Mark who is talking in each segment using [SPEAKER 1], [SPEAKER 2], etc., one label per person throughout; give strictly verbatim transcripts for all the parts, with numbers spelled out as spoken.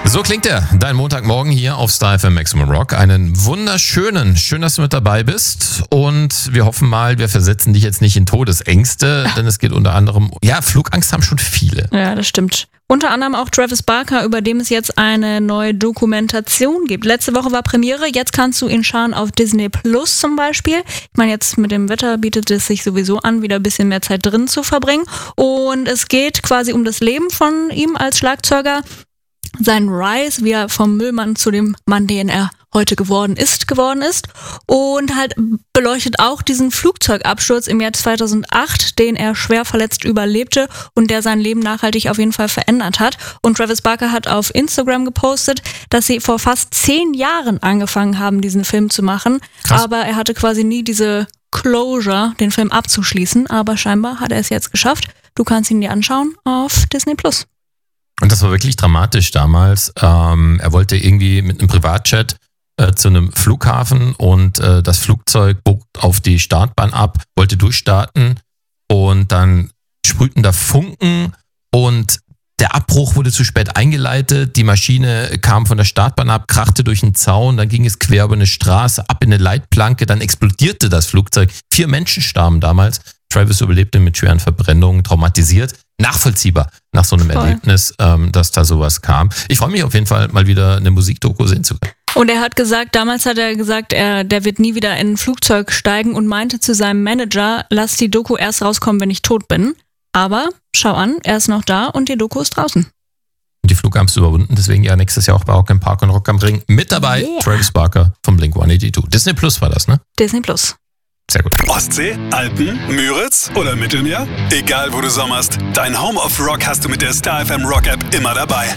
[SPEAKER 1] So klingt er, dein Montagmorgen hier auf Star F M Maximum Rock. Einen wunderschönen, schön, dass du mit dabei bist. Und wir hoffen mal, wir versetzen dich jetzt nicht in Todesängste, denn es geht unter anderem, ja, Flugangst haben schon viele.
[SPEAKER 2] Ja, das stimmt. Unter anderem auch Travis Barker, über dem es jetzt eine neue Dokumentation gibt. Letzte Woche war Premiere, jetzt kannst du ihn schauen auf Disney Plus zum Beispiel. Ich meine, jetzt mit dem Wetter bietet es sich sowieso an, wieder ein bisschen mehr Zeit drin zu verbringen. Und es geht quasi um das Leben von ihm als Schlagzeuger. Sein Rise, wie er vom Müllmann zu dem Mann, den er heute geworden ist, geworden ist. Und halt beleuchtet auch diesen Flugzeugabsturz im Jahr zweitausendacht, den er schwer verletzt überlebte und der sein Leben nachhaltig auf jeden Fall verändert hat. Und Travis Barker hat auf Instagram gepostet, dass sie vor fast zehn Jahren angefangen haben, diesen Film zu machen. Krass. Aber er hatte quasi nie diese Closure, den Film abzuschließen. Aber scheinbar hat er es jetzt geschafft. Du kannst ihn dir anschauen auf Disney Plus.
[SPEAKER 1] Und das war wirklich dramatisch damals. Ähm, er wollte irgendwie mit einem Privatjet äh, zu einem Flughafen und äh, das Flugzeug bog auf die Startbahn ab, wollte durchstarten und dann sprühten da Funken und der Abbruch wurde zu spät eingeleitet. Die Maschine kam von der Startbahn ab, krachte durch einen Zaun, dann ging es quer über eine Straße, ab in eine Leitplanke, dann explodierte das Flugzeug. Vier Menschen starben damals. Travis überlebte mit schweren Verbrennungen, traumatisiert. Nachvollziehbar nach so einem Voll. Erlebnis, ähm, dass da sowas kam. Ich freue mich auf jeden Fall, mal wieder eine Musikdoku sehen zu können.
[SPEAKER 2] Und er hat gesagt, damals hat er gesagt, er, der wird nie wieder in ein Flugzeug steigen und meinte zu seinem Manager, lass die Doku erst rauskommen, wenn ich tot bin. Aber schau an, er ist noch da und die Doku ist draußen.
[SPEAKER 1] Und die Flugangst überwunden, deswegen ja nächstes Jahr auch bei Rock im Park und Rock am Ring. Mit dabei yeah. Travis Barker von Blink hundertzweiundachtzig. Disney Plus war das, ne?
[SPEAKER 2] Disney Plus.
[SPEAKER 1] Sehr gut.
[SPEAKER 3] Ostsee, Alpen, Müritz oder Mittelmeer? Egal wo du sommerst, dein Home of Rock hast du mit der Star F M Rock App immer dabei.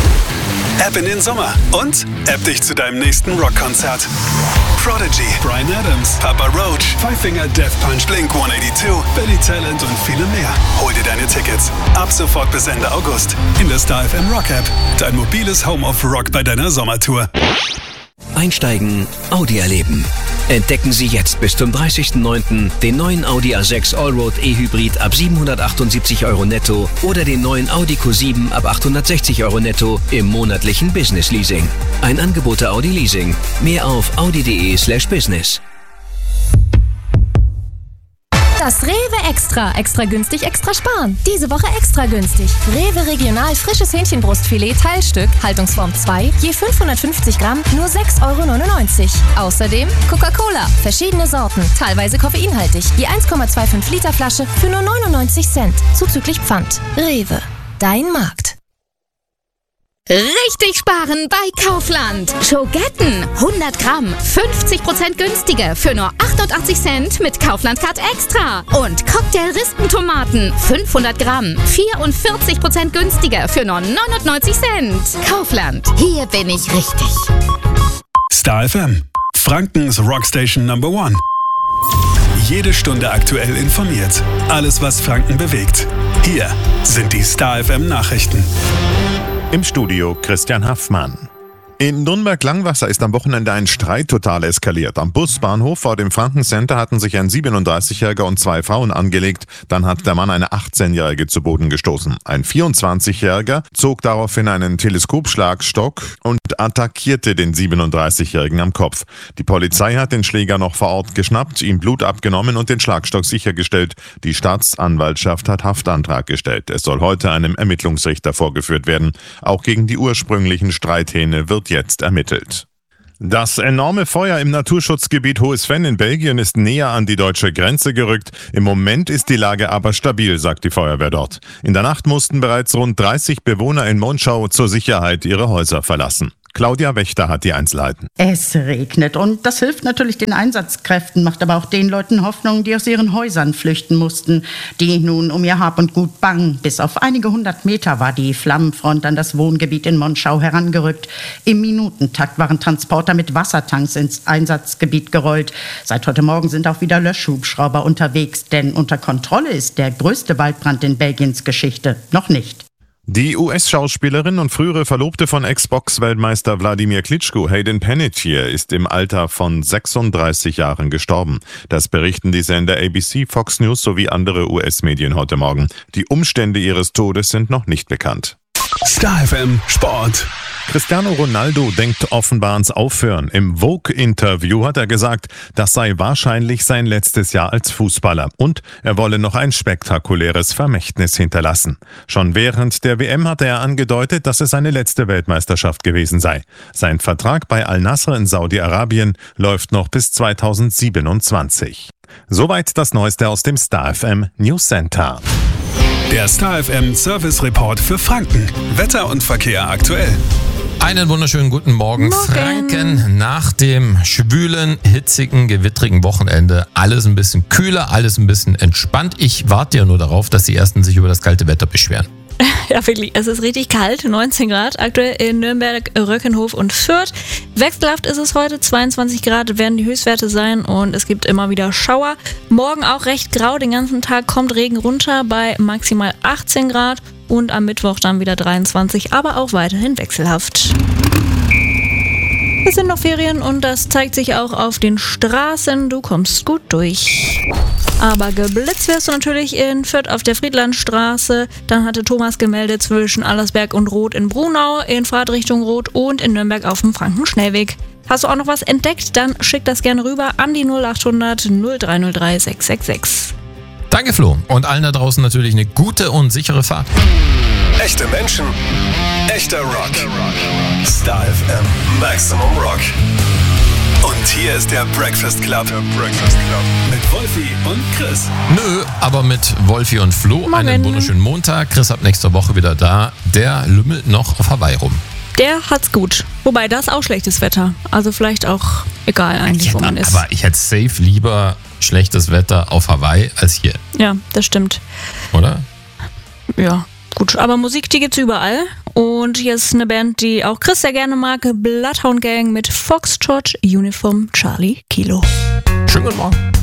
[SPEAKER 3] App in den Sommer und App dich zu deinem nächsten Rockkonzert. Prodigy, Bryan Adams, Papa Roach, Five Finger Death Punch, Blink hundertzweiundachtzig, Billy Talent und viele mehr. Hol dir deine Tickets ab sofort bis Ende August in der Star F M Rock App. Dein mobiles Home of Rock bei deiner Sommertour.
[SPEAKER 4] Einsteigen, Audi erleben. Entdecken Sie jetzt bis zum dreißigsten neunten den neuen Audi A sechs Allroad E-Hybrid ab siebenhundertachtundsiebzig Euro netto oder den neuen Audi Q sieben ab achthundertsechzig Euro netto im monatlichen Business Leasing. Ein Angebot der Audi Leasing. Mehr auf audi.de slash business.
[SPEAKER 5] Das Rewe Extra. Extra günstig, extra sparen. Diese Woche extra günstig. Rewe Regional frisches Hähnchenbrustfilet Teilstück, Haltungsform zwei, je fünfhundertfünfzig Gramm, nur sechs Euro neunundneunzig. Außerdem Coca-Cola, verschiedene Sorten, teilweise koffeinhaltig, je eins Komma fünfundzwanzig Liter Flasche für nur neunundneunzig Cent, zuzüglich Pfand. Rewe, dein Markt.
[SPEAKER 6] Richtig sparen bei Kaufland. Schogetten, hundert Gramm, fünfzig Prozent günstiger für nur achtundachtzig Cent mit Kaufland Card Extra. Und Cocktail-Rispentomaten, fünfhundert Gramm, vierundvierzig Prozent günstiger für nur neunundneunzig Cent. Kaufland, hier bin ich richtig.
[SPEAKER 3] Star F M, Frankens Rockstation Number One. Jede Stunde aktuell informiert. Alles, was Franken bewegt. Hier sind die Star F M Nachrichten.
[SPEAKER 7] Im Studio Christian Haffmann. In Nürnberg-Langwasser ist am Wochenende ein Streit total eskaliert. Am Busbahnhof vor dem Franken-Center hatten sich ein siebenunddreißigjähriger und zwei Frauen angelegt. Dann hat der Mann eine achtzehnjährige zu Boden gestoßen. Ein vierundzwanzigjähriger zog daraufhin einen Teleskopschlagstock und attackierte den siebenunddreißigjährigen am Kopf. Die Polizei hat den Schläger noch vor Ort geschnappt, ihm Blut abgenommen und den Schlagstock sichergestellt. Die Staatsanwaltschaft hat Haftantrag gestellt. Es soll heute einem Ermittlungsrichter vorgeführt werden. Auch gegen die ursprünglichen Streithähne wird jetzt ermittelt. Das enorme Feuer im Naturschutzgebiet Hohes Venn in Belgien ist näher an die deutsche Grenze gerückt. Im Moment ist die Lage aber stabil, sagt die Feuerwehr dort. In der Nacht mussten bereits rund dreißig Bewohner in Monschau zur Sicherheit ihre Häuser verlassen. Claudia Wächter hat die Einzelheiten.
[SPEAKER 8] Es regnet und das hilft natürlich den Einsatzkräften, macht aber auch den Leuten Hoffnung, die aus ihren Häusern flüchten mussten, die nun um ihr Hab und Gut bangen. Bis auf einige hundert Meter war die Flammenfront an das Wohngebiet in Monschau herangerückt. Im Minutentakt waren Transporter mit Wassertanks ins Einsatzgebiet gerollt. Seit heute Morgen sind auch wieder Löschhubschrauber unterwegs, denn unter Kontrolle ist der größte Waldbrand in Belgiens Geschichte noch nicht.
[SPEAKER 7] Die U S-Schauspielerin und frühere Verlobte von Ex-Box-Weltmeister Wladimir Klitschko, Hayden Panettiere, ist im Alter von sechsunddreißig Jahren gestorben. Das berichten die Sender A B C, Fox News sowie andere U S-Medien heute Morgen. Die Umstände ihres Todes sind noch nicht bekannt.
[SPEAKER 3] Star F M Sport.
[SPEAKER 7] Cristiano Ronaldo denkt offenbar ans Aufhören. Im Vogue-Interview hat er gesagt, das sei wahrscheinlich sein letztes Jahr als Fußballer und er wolle noch ein spektakuläres Vermächtnis hinterlassen. Schon während der W M hatte er angedeutet, dass es seine letzte Weltmeisterschaft gewesen sei. Sein Vertrag bei Al-Nassr in Saudi-Arabien läuft noch bis zweitausendsiebenundzwanzig. Soweit das Neueste aus dem Star F M News Center.
[SPEAKER 3] Der Star F M Service Report für Franken. Wetter und Verkehr aktuell.
[SPEAKER 1] Einen wunderschönen guten Morgen,
[SPEAKER 2] Morgen.
[SPEAKER 1] Franken. Nach dem schwülen, hitzigen, gewittrigen Wochenende alles ein bisschen kühler, alles ein bisschen entspannt. Ich warte ja nur darauf, dass die Ersten sich über das kalte Wetter beschweren.
[SPEAKER 2] Ja, wirklich. Es ist richtig kalt, neunzehn Grad, aktuell in Nürnberg, Röckenhof und Fürth. Wechselhaft ist es heute, zweiundzwanzig Grad werden die Höchstwerte sein und es gibt immer wieder Schauer. Morgen auch recht grau, den ganzen Tag kommt Regen runter bei maximal achtzehn Grad und am Mittwoch dann wieder dreiundzwanzig, aber auch weiterhin wechselhaft. Es sind noch Ferien und das zeigt sich auch auf den Straßen. Du kommst gut durch. Aber geblitzt wirst du natürlich in Fürth auf der Friedlandstraße. Dann hatte Thomas gemeldet zwischen Allersberg und Roth in Brunau, in Fahrtrichtung Roth und in Nürnberg auf dem Frankenschnellweg. Hast du auch noch was entdeckt? Dann schick das gerne rüber an die null achthundert null drei null drei sechs sechs sechs.
[SPEAKER 1] Danke, Flo. Und allen da draußen natürlich eine gute und sichere Fahrt.
[SPEAKER 3] Echte Menschen, echter Rock. Star F M Maximum Rock. Und hier ist der Breakfast Club. Der Breakfast Club. Mit Wolfi und Chris.
[SPEAKER 1] Nö, aber mit Wolfi und Flo
[SPEAKER 2] Morgen.
[SPEAKER 1] einen wunderschönen Montag. Chris ab nächster Woche wieder da. Der lümmelt noch auf Hawaii rum.
[SPEAKER 2] Der hat's gut. Wobei, das ist auch schlechtes Wetter. Also vielleicht auch egal eigentlich, wo man ist.
[SPEAKER 1] Aber ich hätte safe lieber schlechtes Wetter auf Hawaii als hier,
[SPEAKER 2] Ja, das stimmt.
[SPEAKER 1] oder?
[SPEAKER 2] Ja, gut. Aber Musik, die gibt's überall. Und hier ist eine Band, die auch Chris sehr gerne mag. Bloodhound Gang mit Foxtrot Uniform Charlie Kilo.
[SPEAKER 1] Schönen guten Morgen.